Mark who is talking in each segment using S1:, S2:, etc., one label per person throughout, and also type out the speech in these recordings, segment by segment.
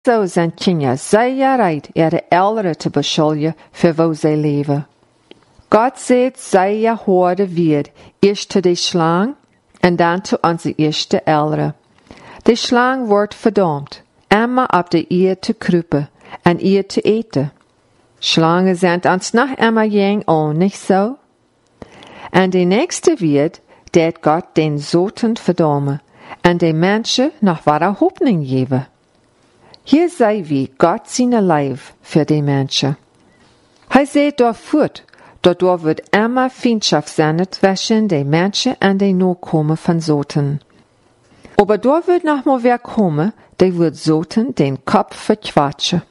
S1: Zo zijn kinderen zeer rijdt ihre Eltern te beschuldigen für wo sie leven. Gott sagt zeer hoorde weer, eerst te de slang en dan te onze eerste Eltern. De slang wordt verdammt, immer op de eer te kruipen en eer te eten. Schlangen sind ons noch immer jeng an, nicht so? En de nächste wird, dat Gott den Soten verdammen en de Menschen noch wahre Hoffnung geben. Hier sei wie Gott seine Leib für die Menschen. Hij seht dort fort, dort wird immer Feindschaft sein zwischen den Menschen und den Nachkommen von Soten. Aber dort wird noch mal wer kommen, der wird Soten den Kopf verquatschen.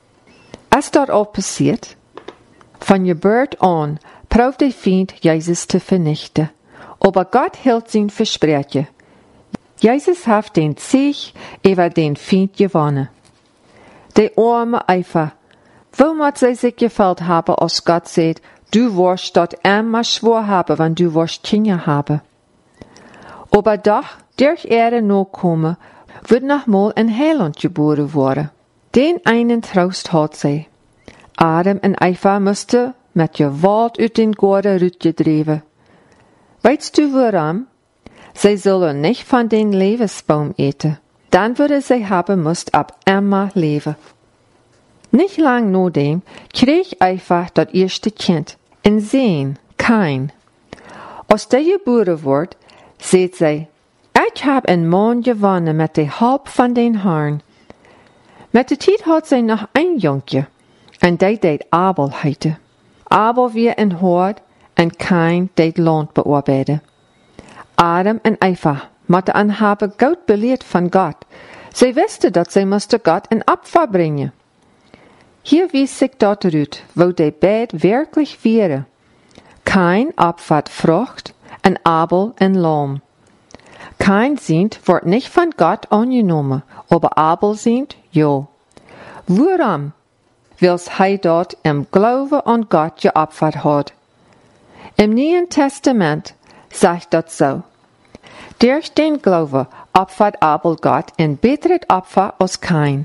S1: Als dort auch passiert, von Geburt an probt der Feind, Jesus zu vernichten. Aber Gott hält sein Versprechen. Jesus hat den Sieg über den Feind gewonnen. Der arme Eifer, wo muss sie sich gefällt haben, als Gott sagt, du wirst dort immer schwor haben, wenn du wirst Kinder haben. Aber doch, durch ihre Nachkommen, wird noch mal ein Heiland geboren worden. Den einen Trost hat sie. Adam und Eva mussten mit Gewalt uit den Garten rausgedreven. Weißt du warum? Sie sollen nicht von den Lebensbaum eten. Dann würde sie haben müssen ab immer leben. Nicht lang nachdem krieg Eva das erste Kind. Und sehen, kein. Als der geboren wird, sagt sie, ich hab einen Mann gewonnen mit der Halb von den Haaren. Mit der Zeit hat sie noch ein Jungje, und der deed Abel heite. Abel wie ein Hort, und kein deed Land bearbeiten. Adam und Eva moeten an haben gut belehrt von Gott. Sie wusste, dass sie musste Gott ein Opfer bringen. Hier wies sich dort uit, wo die beid wirklich wäre. Kein opfert Frucht, und Abel ein Lamm. Kein Sint wordt nicht von Gott angenommen, aber Abel Sint, ja. Warum? Weil's hij dort im Glauben an Gott geopfert hat. Im Neuen Testament sagt das so. Durch den Glauben opfert Abel Gott ein besseres Opfer als kein.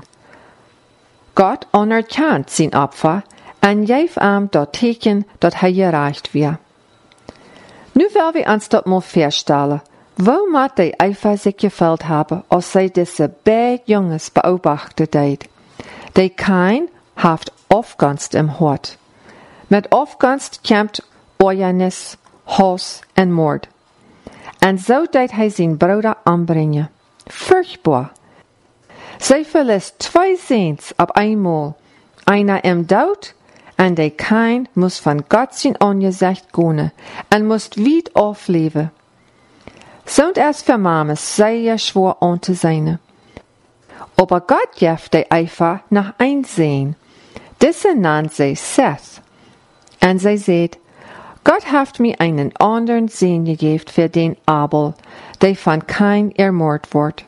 S1: Gott anerkennt sein Opfer und geeft ihm das Teken, dat hij gereicht wird. Nu will wir uns das mal feststellen. Wo moet die Eva sich gefällt haben, als sie diese beiden Jungs beobachtet deed? Die Kain haft Aufgunst im Hort. Mit Aufgunst kämpft Euernis, Hass und Mord. Und so deed hij sein Bruder anbringen. Furchtbar. Sie verlässt 2 Seens auf einmal. Einer im Tod, und der Kain muss von Gott sein Angesicht gehen und muss weit aufleben. Sind es für Mames sehr schwer an zu sein. Aber Gott gibt der Eifer nach Einsehen. Diese nannt sie Seth. Und sie sagt, Gott hat mir einen anderen Sinn gegeben für den Abel, der von kein ermordet wird.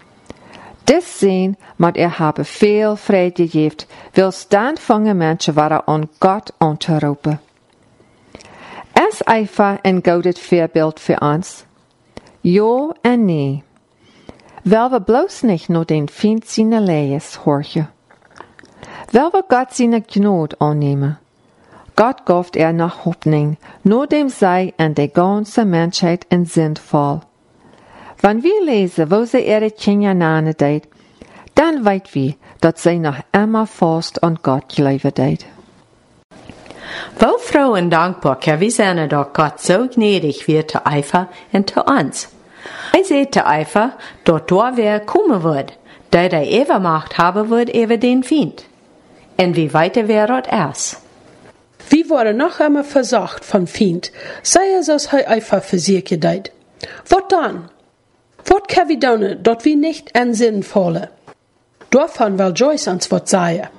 S1: Dies Sinn moet haben viel Freude gegeben, wils dann fangen Menschen waren an Gott anzurufen. Es Eifer ein gutes Vorbild für uns. Ja und nee. Weil wir bloß nicht nur den Feind seiner Lehres horchen. Weil wir Gott seine Gnade annehmen. Gott gauft nach Hoffnung, nur dem sei an der ganzen Menschheit in sinnvoll. Wenn wir lesen, wo sie ihre Kinder nahen deed, dann weit wir, dass sie noch immer fast an Gott glauben deed.
S2: Wo froh und dankbar können wir sein, dass Gott so gnädig wird zu Eifer und zu uns. Er sagt zu Eifer, dass dort wer kommen wird, der Evermacht haben wird über den Feind. Und wie weiter wäre das erst?
S3: Wir worden noch einmal versagt vom Feind, sei es als hij Eifer für sich gedeiht. Was dann? Was können wir tun, dass wir nicht an Sinn fallen? Davon will Joyce uns was sagen.